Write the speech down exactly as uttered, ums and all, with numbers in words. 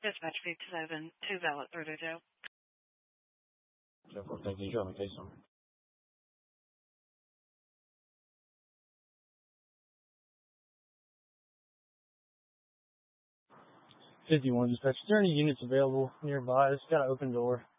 Dispatch fifty-seven, two valid through to jail. ten four, thank you. You on the case number? fifty-one, dispatch. Is there any units available nearby? It's got an open door.